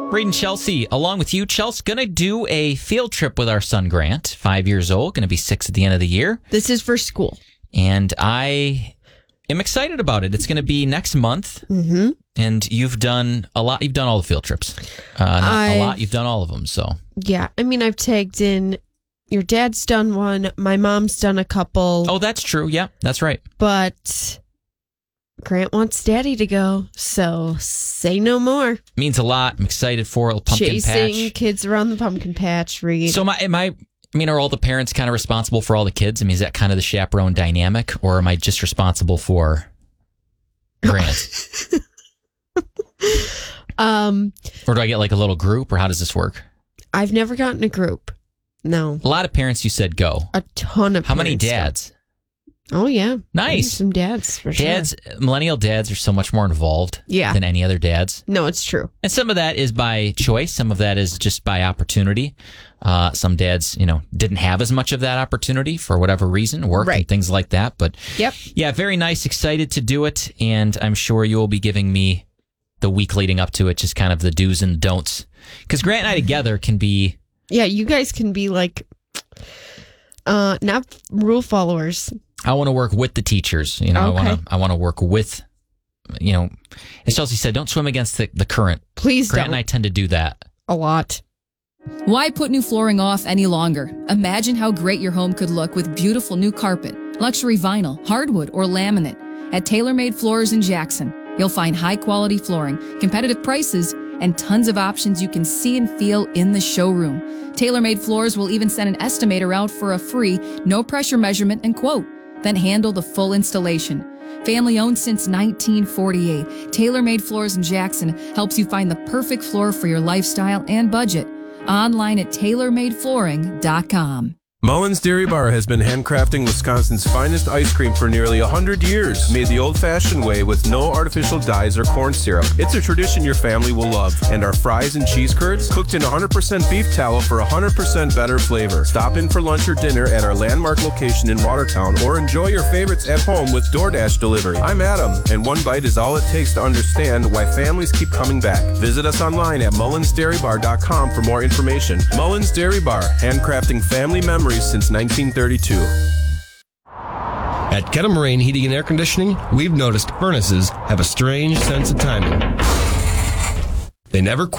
Reed and Chelsea, along with you. Chelsea's going to do a field trip with our son, Grant, 5 years old, going to be 6 at the end of the year. This is for school. And I am excited about it. It's going to be next month. Mm-hmm. And you've done a lot. You've done all the field trips. Not a lot. You've done all of them. So yeah, I mean, I've tagged in. Your dad's done one. My mom's done a couple. Oh, that's true. Yeah, that's right. But Grant wants Daddy to go, so say no more. Means a lot. I'm excited for it. Pumpkin Chasing patch. kids around the pumpkin patch. Reed. So are all the parents kind of responsible for all the kids? I mean, is that kind of the chaperone dynamic, or am I just responsible for Grant? Or do I get like a little group, or how does this work? I've never gotten a group. No. A lot of parents, you said, go. A ton of How many parents dads? Oh, yeah. Nice. Some dads, for Dads, sure. millennial dads are so much more involved than any other dads. No, it's true. And some of that is by choice. Some of that is just by opportunity. Some dads, didn't have as much of that opportunity for whatever reason, work and things like that. But yeah, very nice. Excited to do it. And I'm sure you will be giving me the week leading up to it, just kind of the do's and don'ts. Because Grant and I together can be... Yeah, you guys can be like, not rule followers. I want to work with the teachers. Okay. I want to work with, as Chelsea said, don't swim against the current. Please Grant don't. and I tend to do that. A lot. Why put new flooring off any longer? Imagine how great your home could look with beautiful new carpet, luxury vinyl, hardwood, or laminate. At TaylorMade Floors in Jackson, you'll find high-quality flooring, competitive prices, and tons of options you can see and feel in the showroom. TaylorMade Floors will even send an estimator out for a free, no-pressure measurement and quote, then handle the full installation. Family-owned since 1948, TaylorMade Floors in Jackson helps you find the perfect floor for your lifestyle and budget. Online at TaylorMadeFlooring.com. Mullins Dairy Bar has been handcrafting Wisconsin's finest ice cream for nearly 100 years, made the old-fashioned way with no artificial dyes or corn syrup. It's a tradition your family will love. And our fries and cheese curds, cooked in 100% beef tallow for 100% better flavor. Stop in for lunch or dinner at our landmark location in Watertown, or enjoy your favorites at home with DoorDash delivery. I'm Adam, and one bite is all it takes to understand why families keep coming back. Visit us online at mullinsdairybar.com for more information. Mullins Dairy Bar, handcrafting family memories since 1932. At Kettle Moraine Heating and Air Conditioning, we've noticed furnaces have a strange sense of timing. They never